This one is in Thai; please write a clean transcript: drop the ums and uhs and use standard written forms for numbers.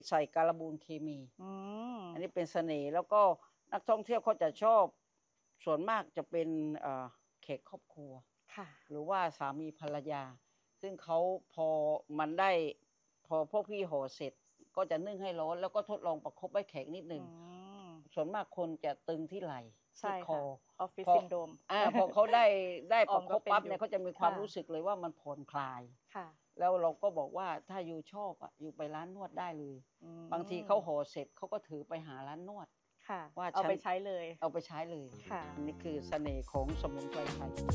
ใส่การบูนเคมี อันนี้เป็นเสน่ห์แล้วก็นักท่องเที่ยวเขาจะชอบส่วนมากจะเป็นแขกครอบครัวหรือว่าสามีภรรยาซึ่งเขาพอมันได้พอพวกพี่ห่อเสร็จก็จะนึ่งให้ร้อนแล้วก็ทดลองประคบไว้แข็งนิดนึงส่วนมากคนจะตึงที่ไหล่ที่คอออฟฟิศซินโดรมพอเขาได้ประคบปั๊บเนี่ยเขาจะมีความรู้สึกเลยว่ามันผ่อนคลายแล้วเราก็บอกว่าถ้าอยู่ชอบอยู่ไปร้านนวดได้เลยบางทีเขาห่อเสร็จเขาก็ถือไปหาร้านนวดว่าเอาไปใช้เลยเอาไปใช้เลยอันนี้คือเสน่ห์ของสมุนไพรไทย